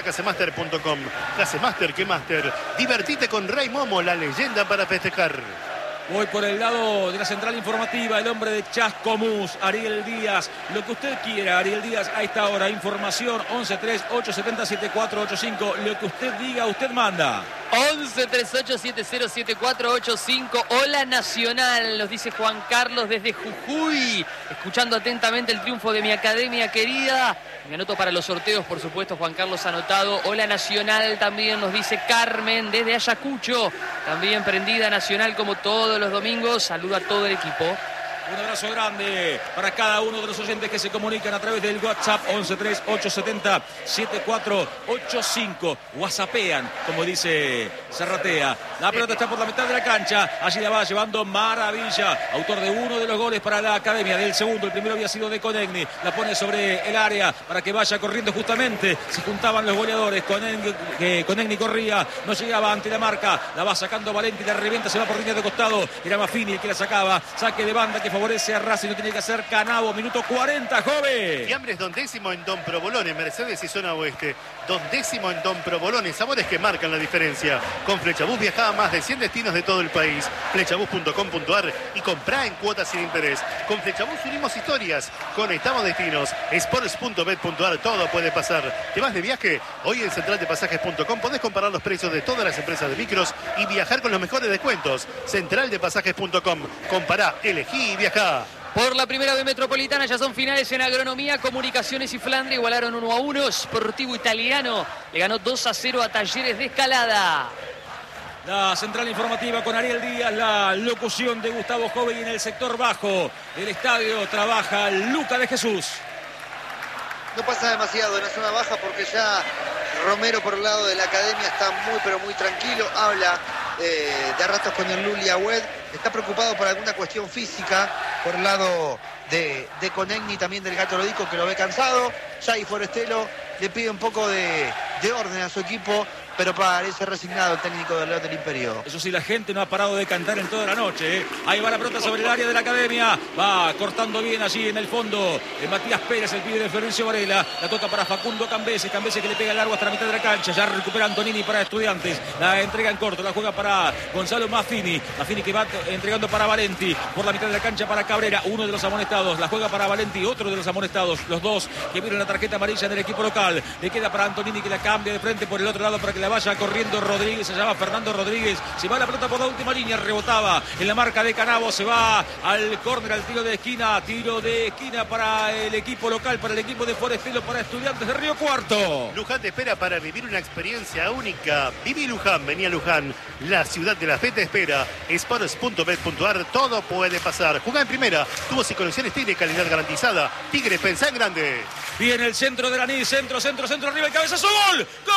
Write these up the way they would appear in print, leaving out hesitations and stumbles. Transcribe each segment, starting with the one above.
Casemaster.com. Casemaster, que Master. Divertite con Rey Momo, la leyenda para festejar. Voy por el lado de la central informativa, el hombre de Chascomús, Ariel Díaz. Lo que usted quiera, Ariel Díaz, a esta hora. Información 1138707485. Lo que usted diga, usted manda. 1138707485. Hola Nacional, nos dice Juan Carlos desde Jujuy, escuchando atentamente el triunfo de mi academia querida. Me anoto para los sorteos, por supuesto, Juan Carlos anotado. Hola Nacional, también nos dice Carmen desde Ayacucho, también prendida Nacional como todos los domingos. Saludo a todo el equipo. Un abrazo grande para cada uno de los oyentes que se comunican a través del WhatsApp 1138707485. Whatsappean, como dice Zarratea. La pelota está por la mitad de la cancha. Allí la va llevando Maravilla, autor de uno de los goles para la academia. Del segundo, el primero había sido de Conegni. La pone sobre el área para que vaya corriendo justamente. Se juntaban los goleadores. Conegni corría, no llegaba ante la marca. La va sacando Valenti, la revienta, se va por línea de costado. Era Maffini el que la sacaba. Saque de banda que favorece a Racing, no tiene que hacer Canavo. Minuto 40, joven. Fiambres Don Décimo en Don Provolone, Mercedes y zona oeste. Don Décimo en Don Provolone, sabores que marcan la diferencia. Con Flechabús viaja a más de 100 destinos de todo el país. Flechabús.com.ar y comprá en cuotas sin interés. Con Flechabús unimos historias, conectamos destinos. Sports.bet.ar, todo puede pasar. ¿Te vas de viaje? Hoy en centraldepasajes.com podés comparar los precios de todas las empresas de micros y viajar con los mejores descuentos. Centraldepasajes.com, compará, elegí y viajá. Por la primera B Metropolitana ya son finales en Agronomía, Comunicaciones y Flandre igualaron 1-1. Sportivo Italiano le ganó 2-0 a Talleres de Escalada. La central informativa con Ariel Díaz, la locución de Gustavo Joven, y en el sector bajo del estadio trabaja Luca de Jesús. No pasa demasiado en la zona baja porque ya Romero por el lado de la academia está muy pero muy tranquilo. Habla de ratos con el Luli Agüed. Está preocupado por alguna cuestión física por el lado de Conegni, también del Gato Lodico, que lo ve cansado. Jay Forestelo le pide un poco de orden a su equipo, pero parece resignado el técnico del León del Imperio. Eso sí, la gente no ha parado de cantar en toda la noche. Ahí va la pelota sobre el área de la academia. Va cortando bien allí en el fondo. Matías Pérez, el pibe de Florencio Varela. La toca para Facundo Cambese. Cambese que le pega largo hasta la mitad de la cancha. Ya recupera Antonini para Estudiantes. La entrega en corto. La juega para Gonzalo Maffini. Maffini que va entregando para Valenti. Por la mitad de la cancha para Cabrera. Uno de los amonestados. La juega para Valenti. Otro de los amonestados. Los dos que vieron la tarjeta amarilla en el equipo local. Le queda para Antonini, que la cambia de frente por el otro lado para que la vaya corriendo Rodríguez. Se llama Fernando Rodríguez. Se va la pelota por la última línea. Rebotaba en la marca de Canavo. Se va al córner, al tiro de esquina. Tiro de esquina para el equipo local, para el equipo de Forestelo, para Estudiantes de Río Cuarto. Luján te espera para vivir una experiencia única. Viví Luján, venía Luján. La ciudad de la fe te espera. Sports.bet.ar, todo puede pasar. Jugá en primera. Tubos y conexiones Tigre, calidad garantizada. Tigre, pensá en grande. Viene el centro de Lanís. Centro, arriba el cabezazo. ¡Gol! ¡Gol!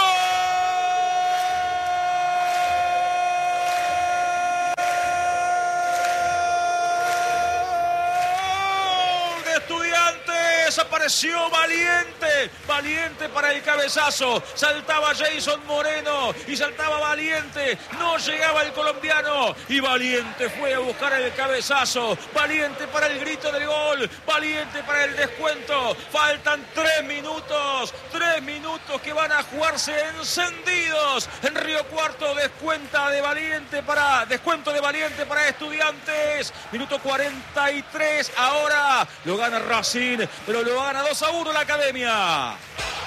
Apareció Valiente para el cabezazo. Saltaba Jason Moreno y saltaba Valiente. No llegaba el colombiano y Valiente fue a buscar el cabezazo. Valiente para el grito del gol. Valiente para el descuento. Faltan 3 minutos. 3 minutos que van a jugarse encendidos en Río Cuarto. Descuento de Valiente para Estudiantes. Minuto 43. Ahora lo gana Racing, pero lo gana 2-1 la academia.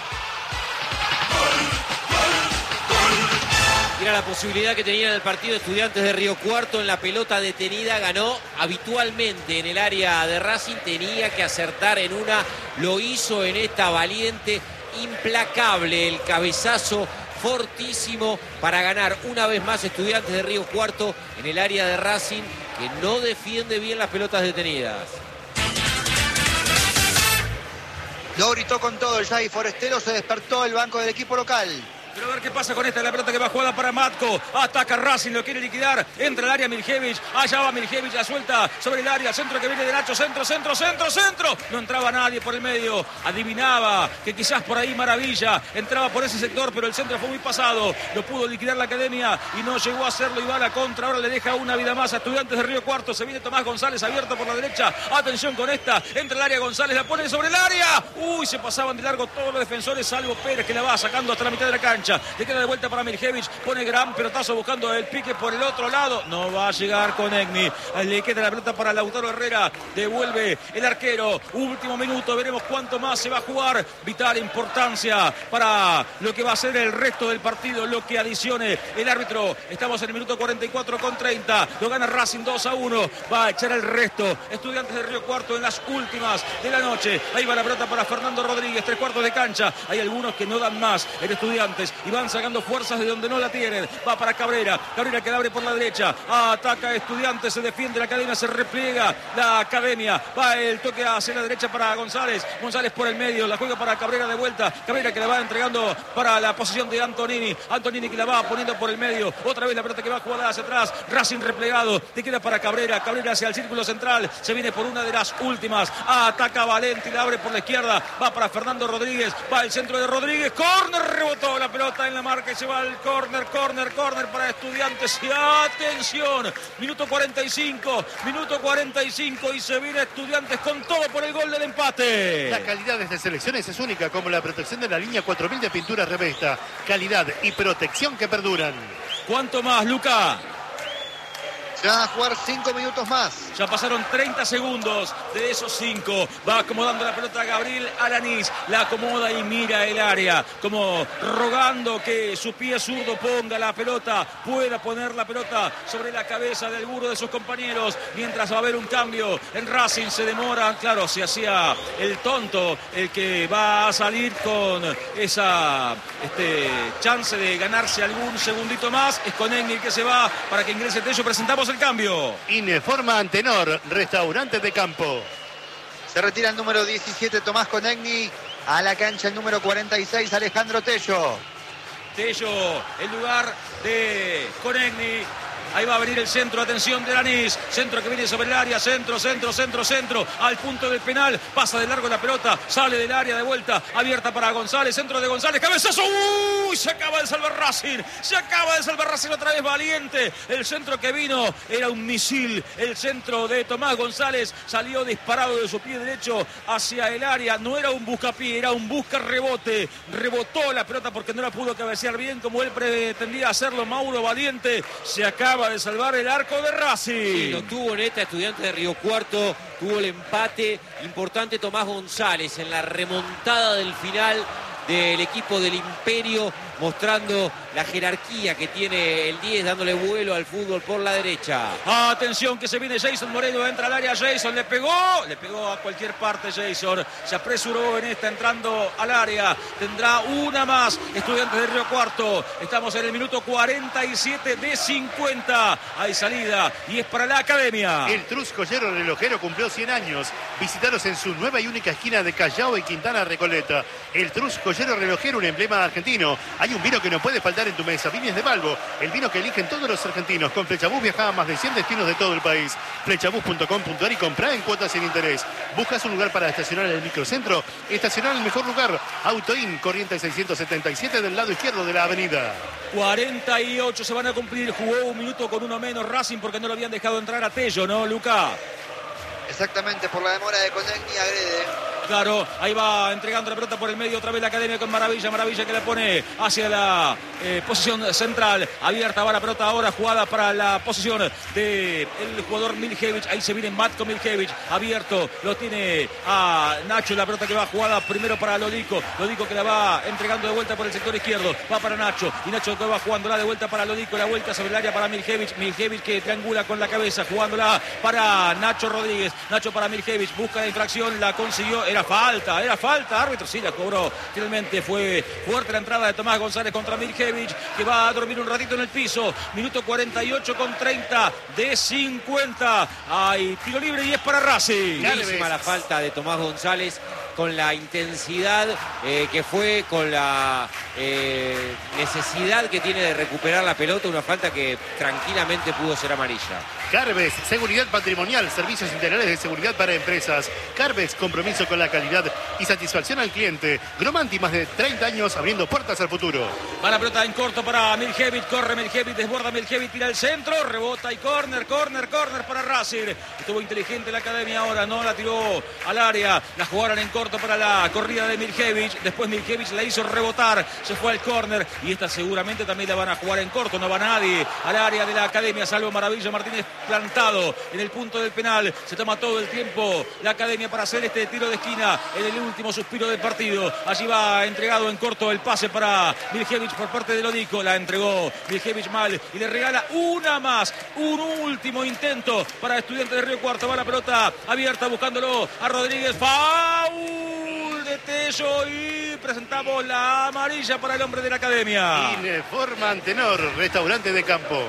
Era la posibilidad que tenía en el partido Estudiantes de Río Cuarto. En la pelota detenida ganó habitualmente en el área de Racing. Tenía que acertar en una. Lo hizo en esta. Valiente, implacable el cabezazo, fortísimo para ganar una vez más Estudiantes de Río Cuarto en el área de Racing, que no defiende bien las pelotas detenidas. Lo gritó con todo el Jay Forestelo. Se despertó el banco del equipo local. Pero a ver qué pasa con esta, la pelota que va jugada para Matko. Ataca Racing, lo quiere liquidar. Entra al área Miljevic. Allá va Miljevic, la suelta sobre el área. Centro que viene de Nacho. Centro. No entraba nadie por el medio. Adivinaba que quizás por ahí Maravilla entraba por ese sector, pero el centro fue muy pasado. Lo pudo liquidar la Academia y no llegó a hacerlo. Y va a la contra. Ahora le deja una vida más a Estudiantes de Río Cuarto. Se viene Tomás González abierto por la derecha. Atención con esta. Entra al área González. La pone sobre el área. Uy, se pasaban de largo todos los defensores, salvo Pérez, que la va sacando hasta la mitad de la cancha. Le queda de vuelta para Miljevic. Pone gran pelotazo buscando el pique por el otro lado. No va a llegar con Egni. Le queda la pelota para Lautaro Herrera. Devuelve el arquero. Último minuto. Veremos cuánto más se va a jugar. Vital importancia para lo que va a ser el resto del partido. Lo que adicione el árbitro. Estamos en el minuto 44 con 30. Lo gana Racing 2-1. Va a echar el resto. Estudiantes de Río Cuarto en las últimas de la noche. Ahí va la pelota para Fernando Rodríguez. 3/4 de cancha. Hay algunos que no dan más en Estudiantes y van sacando fuerzas de donde no la tienen. Va para Cabrera. Cabrera que la abre por la derecha. Ataca Estudiantes. Se defiende la Academia. Se repliega la Academia. Va el toque hacia la derecha para González. González por el medio. La juega para Cabrera de vuelta. Cabrera que la va entregando para la posición de Antonini. Antonini que la va poniendo por el medio. Otra vez la pelota que va jugada hacia atrás. Racing replegado. Te queda para Cabrera. Cabrera hacia el círculo central. Se viene por una de las últimas. Ataca Valenti. La abre por la izquierda. Va para Fernando Rodríguez. Va el centro de Rodríguez. Córner. Rebotó la pelota en la marca y se va el córner para Estudiantes. Y atención. Minuto 45 y se viene Estudiantes con todo por el gol del empate. La calidad de estas selecciones es única, como la protección de la línea 4000 de pintura Revesta. Calidad y protección que perduran. ¿Cuánto más, Luca? Se van a jugar 5 minutos más. Ya pasaron 30 segundos de esos 5. Va acomodando la pelota a Gabriel Alanís. La acomoda y mira el área. Como rogando que su pie zurdo ponga la pelota. Pueda poner la pelota sobre la cabeza de alguno de sus compañeros. Mientras va a haber un cambio en Racing. Se demora. Claro, se hacía el tonto. El que va a salir con esa chance de ganarse algún segundito más. Es con Engel que se va para que ingrese Tello. Presentamos el cambio. Ineforma Antenor, restaurante de campo. Se retira el número 17 Tomás Conegni. A la cancha el número 46 Alejandro Tello. Tello, el lugar de Conegni. Ahí va a venir el centro, atención de Alanís. Centro que viene sobre el área, centro. Al punto del penal, pasa de largo la pelota, sale del área de vuelta, abierta para González, centro de González, cabezazo. ¡Uy! Se acaba de salvar Racing otra vez Valiente. El centro que vino era un misil. El centro de Tomás González salió disparado de su pie derecho hacia el área. No era un buscapié, era un busca rebote. Rebotó la pelota porque no la pudo cabecear bien como él pretendía hacerlo Mauro Valiente. Se acaba de salvar el arco de Racing. Sí, lo tuvo neta Estudiantes de Río Cuarto, tuvo el empate importante Tomás González en la remontada del final del equipo del Imperio, mostrando la jerarquía que tiene el 10, dándole vuelo al fútbol por la derecha. Atención que se viene Jason Moreno, entra al área Jason, le pegó a cualquier parte Jason, se apresuró en esta entrando al área, tendrá una más Estudiantes de Río Cuarto. Estamos en el minuto 47 de 50, hay salida y es para la Academia. El Trus Joyero Relojero cumplió 100 años, visitaros en su nueva y única esquina de Callao y Quintana Recoleta. El Trus Joyero Relojero, un emblema argentino. Hay un vino que no puede faltar en tu mesa, Viñes de Balbo, el vino que eligen todos los argentinos. Con Flechabús viajaba a más de 100 destinos de todo el país. Flechabús.com.ar y comprá en cuotas sin interés. ¿Buscas un lugar para estacionar en el microcentro? Estacionar en el mejor lugar. Autoin, Corrientes 677 del lado izquierdo de la avenida. 48 se van a cumplir, jugó un minuto con uno menos Racing porque no lo habían dejado entrar a Tello, ¿no, Luca? Exactamente, por la demora de Conegni agrede. Claro, ahí va entregando la pelota por el medio, otra vez la Academia con Maravilla que la pone hacia la posición central, abierta va la pelota ahora, jugada para la posición del jugador Miljevic, ahí se viene Matko Miljevic, abierto, lo tiene a Nacho, la pelota que va jugada primero para Lodico que la va entregando de vuelta por el sector izquierdo, va para Nacho, y Nacho que va jugándola de vuelta para Lodico, la vuelta sobre el área para Miljevic que triangula con la cabeza, jugándola para Nacho Rodríguez, Nacho para Miljevic, busca la infracción, la consiguió, era falta, árbitro, sí la cobró, finalmente fue fuerte la entrada de Tomás González contra Miljevic, que va a dormir un ratito en el piso, minuto 48 con 30 de 50, hay tiro libre y es para Racing. Clarísima la falta de Tomás González, con la intensidad que fue, con la necesidad que tiene de recuperar la pelota, una falta que tranquilamente pudo ser amarilla. Carves, seguridad patrimonial, servicios integrales de seguridad para empresas. Carves, compromiso con la calidad y satisfacción al cliente. Gromanti, más de 30 años abriendo puertas al futuro. Va la pelota en corto para Miljevic, corre Miljevic, desborda Miljevic, tira el centro, rebota y córner para Racing. Estuvo inteligente la academia ahora, no la tiró al área, la jugaron en corto para la corrida de Miljevic, después Miljevic la hizo rebotar, se fue al córner y esta seguramente también la van a jugar en corto, no va nadie al área de la academia, salvo Maravilla Martínez plantado en el punto del penal. Se toma todo el tiempo la academia para hacer este tiro de esquina en el último suspiro del partido. Allí va entregado en corto el pase para Miljevic por parte de Lodico. La entregó Miljevic mal y le regala una más. Un último intento para Estudiantes de Río Cuarto. Va la pelota abierta buscándolo a Rodríguez. Foul de Tello y presentamos la amarilla para el hombre de la academia. Informa Antenor, restaurante de campo.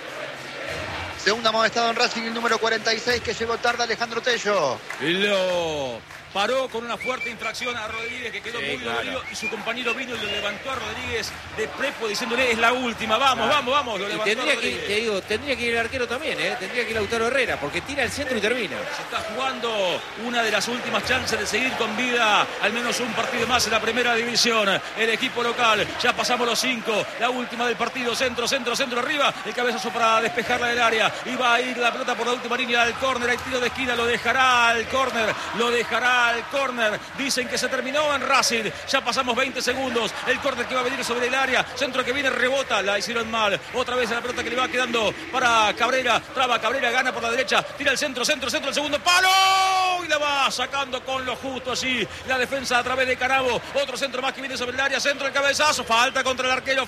Segunda amonestado en Racing, el número 46, que llegó tarde, Alejandro Tello. Lo paró con una fuerte infracción a Rodríguez, que quedó muy claro. dolorido, y su compañero vino y lo levantó a Rodríguez de prepo diciéndole: es la última, vamos, lo levantó. Y tendría que, Rodríguez. te digo, tendría que ir el arquero también, tendría que ir Lautaro Herrera, porque tira el centro y termina. Se está jugando una de las últimas chances de seguir con vida, al menos un partido más en la primera división. El equipo local, ya pasamos los 5, la última del partido, centro arriba, el cabezazo para despejarla del área, y va a ir la pelota por la última línea al córner, hay tiro de esquina, lo dejará al córner, dicen que se terminó en Racing, ya pasamos 20 segundos, el córner que va a venir sobre el área, centro que viene, rebota, la hicieron mal, otra vez la pelota que le va quedando para Cabrera, traba Cabrera, gana por la derecha, tira el centro, el segundo palo, y la va sacando con lo justo allí, la defensa a través de Canavo, otro centro más que viene sobre el área, centro, el cabezazo, falta contra el arquero,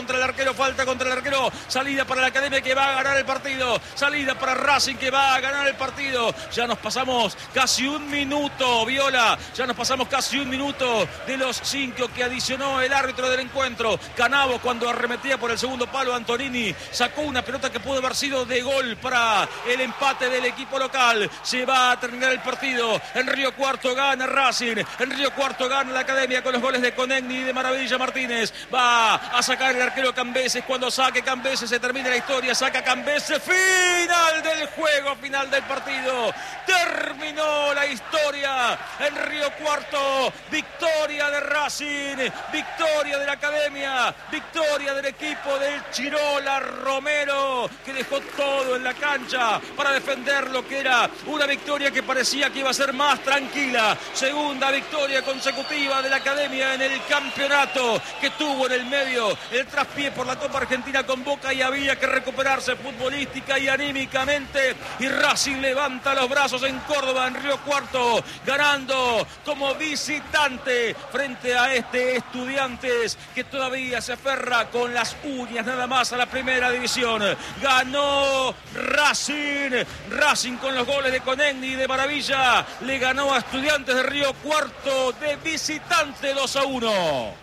salida para la academia que va a ganar el partido, salida para Racing que va a ganar el partido, ya nos pasamos casi un minuto, Viola, ya nos pasamos casi un minuto de los 5 que adicionó el árbitro del encuentro. Canavo, cuando arremetía por el segundo palo, Antonini sacó una pelota que pudo haber sido de gol para el empate del equipo local. Se va a terminar el partido. En Río Cuarto gana Racing, en Río Cuarto gana la academia con los goles de Conegni y de Maravilla Martínez. Va a sacar el arquero Cambeses. Cuando saque Cambeses se termina la historia, saca Cambeses, final del juego, final del partido, terminó la historia en Río Cuarto, victoria de Racing, victoria de la academia, victoria del equipo del Chirola Romero, que dejó todo en la cancha para defender lo que era una victoria que parecía que iba a ser más tranquila. Segunda victoria consecutiva de la academia en el campeonato, que tuvo en el medio el traspié por la Copa Argentina con Boca y había que recuperarse futbolística y anímicamente, y Racing levanta los brazos en Córdoba, en Río Cuarto, ganando como visitante frente a este Estudiantes que todavía se aferra con las uñas nada más a la primera división. Ganó Racing con los goles de Conegni y de Maravilla, le ganó a Estudiantes de Río Cuarto de visitante 2-1.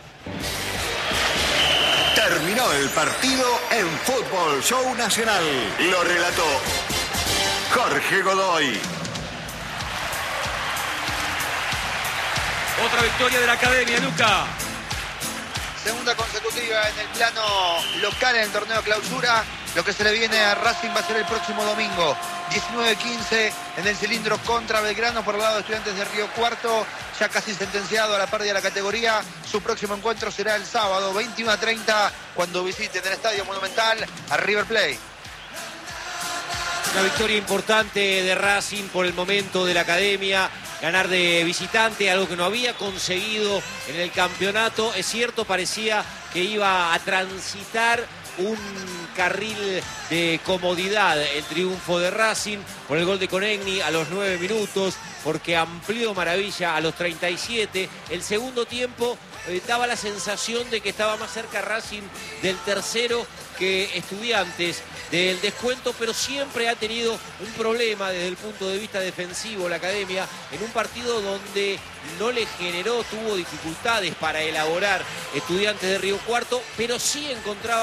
Terminó el partido en Fútbol Show Nacional. Lo relató Jorge Godoy. Otra victoria de la academia, Luca. Segunda consecutiva en el plano local en el torneo clausura. Lo que se le viene a Racing va a ser el próximo domingo, 19-15, en el cilindro contra Belgrano por el lado de Estudiantes de Río Cuarto, ya casi sentenciado a la pérdida de la categoría. Su próximo encuentro será el sábado, 21-30, cuando visiten el Estadio Monumental a River Plate. Una victoria importante de Racing por el momento de la academia. Ganar de visitante, algo que no había conseguido en el campeonato. Es cierto, parecía que iba a transitar un carril de comodidad el triunfo de Racing por el gol de Conegni a los 9 minutos, porque amplió Maravilla a los 37. El segundo tiempo daba la sensación de que estaba más cerca Racing del tercero que Estudiantes del descuento, pero siempre ha tenido un problema desde el punto de vista defensivo la academia, en un partido donde no le generó, tuvo dificultades para elaborar Estudiantes de Río Cuarto, pero sí encontraba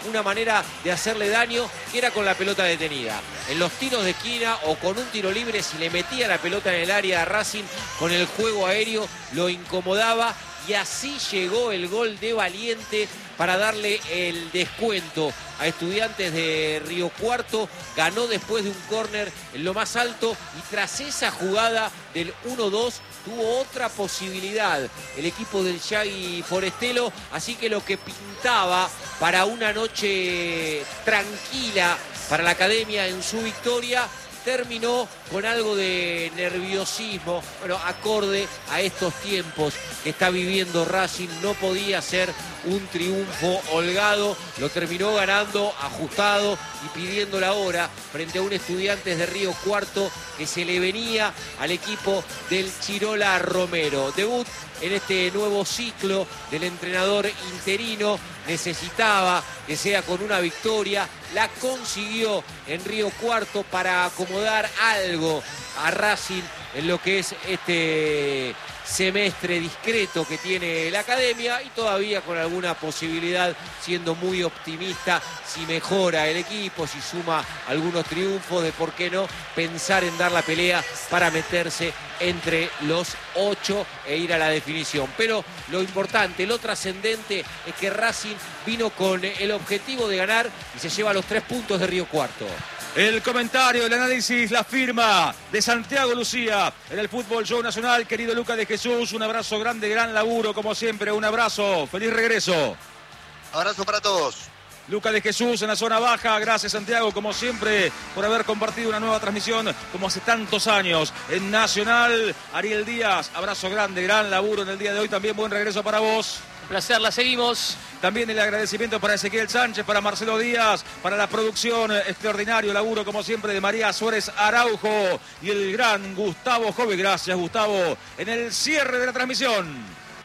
una manera de hacerle daño, que era con la pelota detenida. En los tiros de esquina o con un tiro libre, si le metía la pelota en el área a Racing, con el juego aéreo lo incomodaba, y así llegó el gol de Valiente para darle el descuento a Estudiantes de Río Cuarto. Ganó después de un córner en lo más alto, y tras esa jugada del 1-2 tuvo otra posibilidad el equipo del Yagi Forestelo, así que lo que pintaba para una noche tranquila para la Academia en su victoria terminó con algo de nerviosismo, bueno, acorde a estos tiempos que está viviendo Racing. No podía ser un triunfo holgado, lo terminó ganando ajustado y pidiendo la hora frente a un Estudiantes de Río Cuarto que se le venía al equipo del Chirola Romero. Debut en este nuevo ciclo del entrenador interino, necesitaba que sea con una victoria, la consiguió en Río Cuarto para acomodar algo a Racing en lo que es este semestre discreto que tiene la Academia, y todavía con alguna posibilidad, siendo muy optimista, si mejora el equipo, si suma algunos triunfos, de por qué no pensar en dar la pelea para meterse entre los 8 e ir a la definición. Pero lo importante, lo trascendente, es que Racing vino con el objetivo de ganar y se lleva los 3 puntos de Río Cuarto. El comentario, el análisis, la firma de Santiago Lucía en el Fútbol Show Nacional. Querido Lucas de Jesús, un abrazo grande, gran laburo como siempre, un abrazo, feliz regreso. Abrazo para todos. Lucas de Jesús en la zona baja, gracias Santiago como siempre por haber compartido una nueva transmisión como hace tantos años en Nacional. Ariel Díaz, abrazo grande, gran laburo en el día de hoy, también buen regreso para vos. Un placer, la seguimos. También el agradecimiento para Ezequiel Sánchez, para Marcelo Díaz, para la producción, extraordinario laburo como siempre de María Suárez Araujo y el gran Gustavo Jove. Gracias Gustavo en el cierre de la transmisión.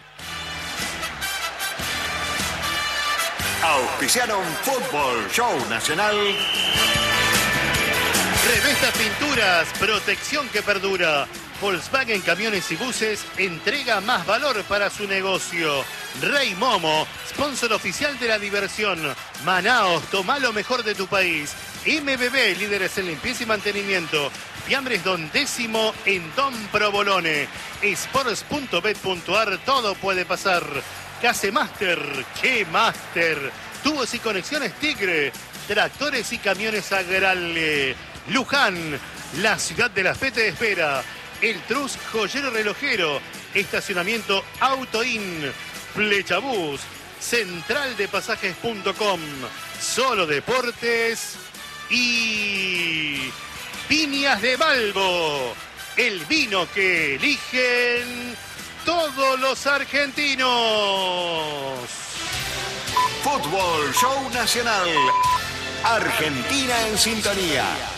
Auspiciaron Fútbol Show Nacional. Revestas Pinturas, protección que perdura. Volkswagen Camiones y Buses entrega más valor para su negocio. Rey Momo, sponsor oficial de la diversión. Manaos, toma lo mejor de tu país. MBB, líderes en limpieza y mantenimiento. Fiambres Don Décimo en Don Provolone. Sports.bet.ar, todo puede pasar. Casemaster, ¡qué máster! Tubos y conexiones Tigre. Tractores y camiones Agrale. Luján, la ciudad de la fe te espera. El Trus Joyero Relojero. Estacionamiento Autoin. Flechabús. Centraldepasajes.com. Solo Deportes. Y Viñas de Balbo. El vino que eligen todos los argentinos. Fútbol Show Nacional. Argentina en sintonía.